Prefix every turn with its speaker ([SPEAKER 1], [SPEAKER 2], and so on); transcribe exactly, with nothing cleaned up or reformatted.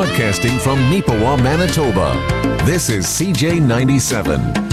[SPEAKER 1] Broadcasting from Neepawa, Manitoba, this is C J ninety-seven.